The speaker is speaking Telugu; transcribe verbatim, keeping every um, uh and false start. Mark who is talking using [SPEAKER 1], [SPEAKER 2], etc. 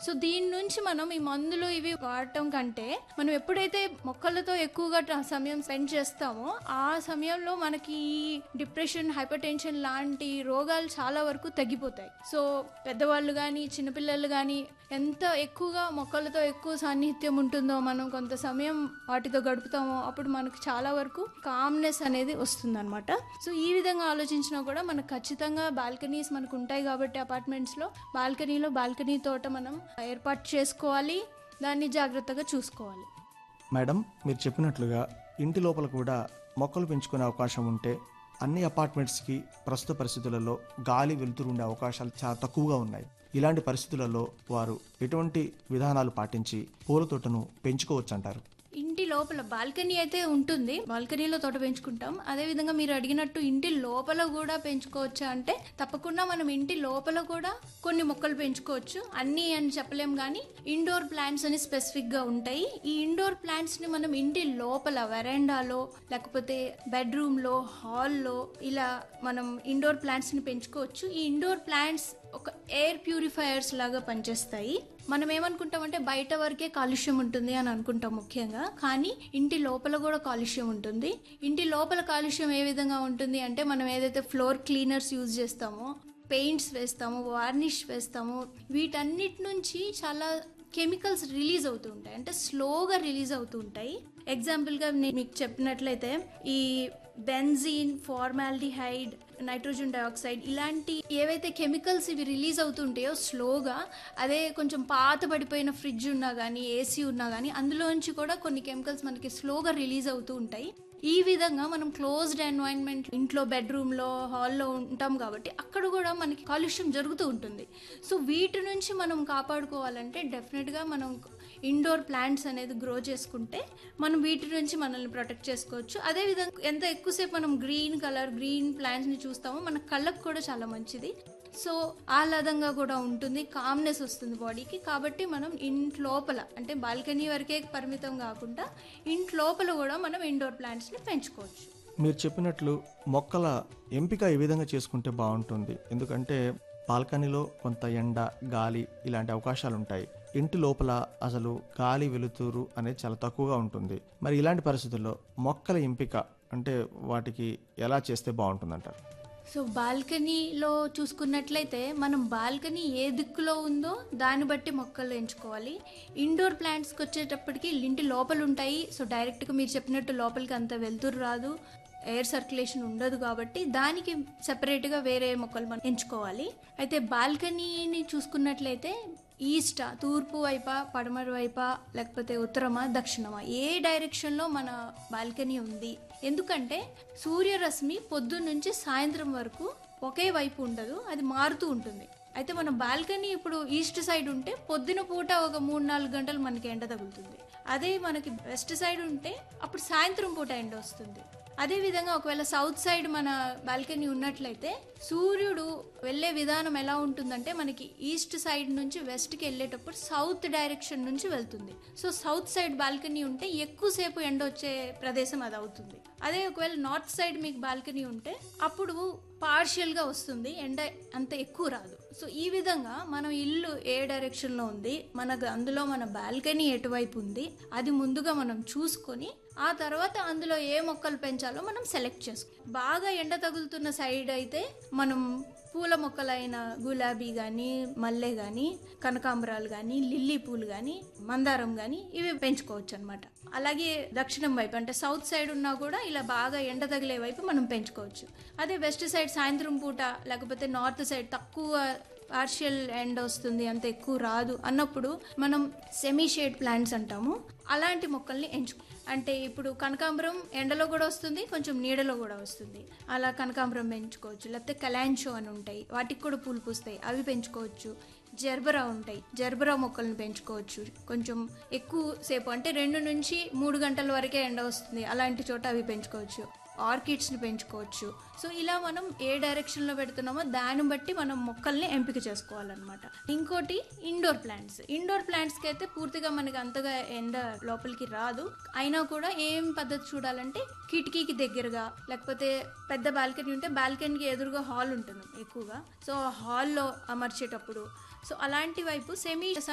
[SPEAKER 1] సో దీని నుంచి మనం ఈ మందులు ఇవి వాడటం కంటే మనం ఎప్పుడైతే మొక్కలతో ఎక్కువగా ట- సమయం స్పెండ్ చేస్తామో ఆ సమయంలో మనకి ఈ డిప్రెషన్, హైపర్ టెన్షన్ లాంటి రోగాలు చాలా వరకు తగ్గిపోతాయి. సో పెద్దవాళ్ళు కానీ చిన్నపిల్లలు కానీ ఎంత ఎక్కువగా మొక్కలతో ఎక్కువ సాన్నిహిత్యం ఉంటుందో, మనం కొంత సమయం వాటితో గడుపుతామో అప్పుడు మనకు చాలా వరకు కామ్నెస్ అనేది వస్తుంది అనమాట. సో ఈ విధంగా ఆలోచించినా కూడా మనకు ఖచ్చితంగా బాల్కనీస్ మనకు ఉంటాయి కాబట్టి అపార్ట్మెంట్స్లో బాల్కనీలో బాల్కనీ తోట మనం ఏర్పాటు చేసుకోవాలి, దాన్ని జాగ్రత్తగా చూసుకోవాలి.
[SPEAKER 2] మేడం, మీరు చెప్పినట్లుగా ఇంటి లోపల కూడా మొక్కలు పెంచుకునే అవకాశం ఉంటే అన్ని అపార్ట్మెంట్స్కి ప్రస్తుత పరిస్థితులలో గాలి వెలుతురు ఉండే అవకాశాలు చాలా తక్కువగా ఉన్నాయి. ఇలాంటి పరిస్థితులలో వారు ఎటువంటి విధానాలు పాటించి పూల తోటను పెంచుకోవచ్చు అంటారు?
[SPEAKER 1] ఇంటి లోపల బాల్కనీ అయితే ఉంటుంది, బాల్కనీలో తోట పెంచుకుంటాం. అదే విధంగా మీరు అడిగినట్టు ఇంటి లోపల కూడా పెంచుకోవచ్చా అంటే తప్పకుండా మనం ఇంటి లోపల కూడా కొన్ని మొక్కలు పెంచుకోవచ్చు. అన్ని అని చెప్పలేం కానీ ఇండోర్ ప్లాంట్స్ అని స్పెసిఫిక్ గా ఉంటాయి. ఈ ఇండోర్ ప్లాంట్స్ ని మనం ఇంటి లోపల వెరాండాలో లేకపోతే బెడ్రూమ్ లో, హాల్లో ఇలా మనం ఇండోర్ ప్లాంట్స్ ని పెంచుకోవచ్చు. ఈ ఇండోర్ ప్లాంట్స్ ఒక ఎయిర్ ప్యూరిఫైయర్స్ లాగా పనిచేస్తాయి. మనం ఏమనుకుంటామంటే బయట వరకే కాలుష్యం ఉంటుంది అని అనుకుంటాం ముఖ్యంగా, కానీ ఇంటి లోపల కూడా కాలుష్యం ఉంటుంది. ఇంటి లోపల కాలుష్యం ఏ విధంగా ఉంటుంది అంటే మనం ఏదైతే ఫ్లోర్ క్లీనర్స్ యూజ్ చేస్తామో, పెయింట్స్ వేస్తామో, వార్నిష్ వేస్తామో, వీటన్నిటి నుంచి చాలా కెమికల్స్ రిలీజ్ అవుతూ ఉంటాయి, అంటే స్లోగా రిలీజ్ అవుతూ ఉంటాయి. ఎగ్జాంపుల్గా నేను మీకు చెప్పినట్లయితే ఈ బెంజీన్, ఫార్మాల్డిహైడ్, నైట్రోజన్ డయాక్సైడ్ ఇలాంటి ఏవైతే కెమికల్స్ ఇవి రిలీజ్ అవుతుంటాయో స్లోగా, అదే కొంచెం పాత పడిపోయిన ఫ్రిడ్జ్ ఉన్నా కానీ, ఏసీ ఉన్నా కానీ అందులోంచి కూడా కొన్ని కెమికల్స్ మనకి స్లోగా రిలీజ్ అవుతూ ఉంటాయి. ఈ విధంగా మనం క్లోజ్డ్ ఎన్వైరన్మెంట్, ఇంట్లో బెడ్రూమ్లో, హాల్లో ఉంటాం కాబట్టి అక్కడ కూడా మనకి కాలుష్యం జరుగుతూ ఉంటుంది. సో వీటి నుంచి మనం కాపాడుకోవాలంటే డెఫినెట్గా మనం ఇండోర్ ప్లాంట్స్ అనేది గ్రో చేసుకుంటే మనం వీటి నుంచి మనల్ని ప్రొటెక్ట్ చేసుకోవచ్చు. అదేవిధంగా ఎంత ఎక్కువసేపు మనం గ్రీన్ కలర్, గ్రీన్ ప్లాంట్స్ని చూస్తామో మన కళ్ళకు కూడా చాలా మంచిది. సో ఆహ్లాదంగా కూడా ఉంటుంది, కామ్నెస్ వస్తుంది బాడీకి. కాబట్టి మనం ఇంటి లోపల అంటే బాల్కనీ వరకే పరిమితం కాకుండా ఇంటి లోపల కూడా మనం ఇండోర్ ప్లాంట్స్ని పెంచుకోవచ్చు.
[SPEAKER 2] మీరు చెప్పినట్లు మొక్కల ఎంపిక ఏ విధంగా చేసుకుంటే బాగుంటుంది? ఎందుకంటే బాల్కనీలో కొంత ఎండ, గాలి ఇలాంటి అవకాశాలు ఉంటాయి. ఇంటి లోపల అసలు గాలి వెలుతురు అనేది చాలా తక్కువగా ఉంటుంది. మరి ఇలాంటి పరిస్థితుల్లో మొక్కల ఎంపిక అంటే వాటికి ఎలా చేస్తే బాగుంటుందంటారు?
[SPEAKER 1] సో బాల్కనీలో చూసుకున్నట్లయితే మనం బాల్కనీ ఏ దిక్కులో ఉందో దాన్ని బట్టి మొక్కలు ఎంచుకోవాలి. ఇండోర్ ప్లాంట్స్కి వచ్చేటప్పటికి ఇంటి లోపల ఉంటాయి. సో డైరెక్ట్గా మీరు చెప్పినట్టు లోపలికి అంత వెలుతురు రాదు, ఎయిర్ సర్క్యులేషన్ ఉండదు, కాబట్టి దానికి సెపరేట్గా వేరే మొక్కలు మనం ఎంచుకోవాలి. అయితే బాల్కనీని చూసుకున్నట్లయితే ఈస్టా, తూర్పు వైపా, పడమర వైపా, లేకపోతే ఉత్తరమా, దక్షిణమా, ఏ డైరెక్షన్లో మన బాల్కనీ ఉంది? ఎందుకంటే సూర్యరశ్మి పొద్దున్న నుంచి సాయంత్రం వరకు ఒకే వైపు ఉండదు, అది మారుతూ ఉంటుంది. అయితే మన బాల్కనీ ఇప్పుడు ఈస్ట్ సైడ్ ఉంటే పొద్దున పూట ఒక మూడు నాలుగు గంటలు మనకి ఎండ తగులుతుంది. అదే మనకి వెస్ట్ సైడ్ ఉంటే అప్పుడు సాయంత్రం పూట ఎండ వస్తుంది. అదేవిధంగా ఒకవేళ సౌత్ సైడ్ మన బాల్కనీ ఉన్నట్లయితే సూర్యుడు వెళ్ళే విధానం ఎలా ఉంటుందంటే మనకి ఈస్ట్ సైడ్ నుంచి వెస్ట్కి వెళ్ళేటప్పుడు సౌత్ డైరెక్షన్ నుంచి వెళ్తుంది. సో సౌత్ సైడ్ బాల్కనీ ఉంటే ఎక్కువసేపు ఎండ వచ్చే ప్రదేశం అది అవుతుంది. అదే ఒకవేళ నార్త్ సైడ్ మీకు బాల్కనీ ఉంటే అప్పుడు పార్షియల్గా వస్తుంది, ఎండ అంత ఎక్కువ రాదు. సో ఈ విధంగా మనం ఇల్లు ఏ డైరెక్షన్లో ఉంది, మనకు అందులో మన బాల్కనీ ఎటువైపు ఉంది, అది ముందుగా మనం చూసుకొని ఆ తర్వాత అందులో ఏ మొక్కలు పెంచాలో మనం సెలెక్ట్ చేసుకో. బాగా ఎండ తగులుతున్న సైడ్ అయితే మనం పూల మొక్కలైన గులాబీ కానీ, మల్లె కానీ, కనకాంబరాలు కానీ, లిల్లీ పూలు కానీ, మందారం కానీ ఇవి పెంచుకోవచ్చు అనమాట. అలాగే దక్షిణం వైపు అంటే సౌత్ సైడ్ ఉన్నా కూడా ఇలా బాగా ఎండ తగిలే వైపు మనం పెంచుకోవచ్చు. అదే వెస్ట్ సైడ్ సాయంత్రం పూట లేకపోతే నార్త్ సైడ్ తక్కువ పార్షియల్ ఎండ్ వస్తుంది, అంత ఎక్కువ రాదు అన్నప్పుడు మనం సెమీ షేడ్ ప్లాంట్స్ అంటాము, అలాంటి మొక్కల్ని ఎంచుకో. అంటే ఇప్పుడు కనకాంబరం ఎండలో కూడా వస్తుంది, కొంచెం నీడలో కూడా వస్తుంది, అలా కనకాంబరం పెంచుకోవచ్చు. లేకపోతే కలాంచో అని ఉంటాయి, వాటికి కూడా పూలు పూస్తాయి, అవి పెంచుకోవచ్చు. జర్బరా ఉంటాయి, జర్బరా మొక్కలను పెంచుకోవచ్చు. కొంచెం ఎక్కువ సేపు అంటే రెండు నుంచి మూడు గంటల వరకే ఎండ వస్తుంది, అలాంటి చోట అవి పెంచుకోవచ్చు. ఆర్కిడ్స్ని పెంచుకోవచ్చు. సో ఇలా మనం ఏ డైరెక్షన్లో పెడుతున్నామో దాన్ని బట్టి మనం మొక్కల్ని ఎంపిక చేసుకోవాలన్నమాట. ఇంకోటి ఇండోర్ ప్లాంట్స్. ఇండోర్ ప్లాంట్స్కి అయితే పూర్తిగా మనకి అంతగా ఎండ లోపలికి రాదు, అయినా కూడా ఏం పద్ధతి చూడాలంటే కిటికీకి దగ్గరగా, లేకపోతే పెద్ద బాల్కనీ ఉంటే బాల్కనీకి ఎదురుగా హాల్ ఉంటుంది ఎక్కువగా, సో హాల్లో అమర్చేటప్పుడు సో అలాంటి వైపు సెమీ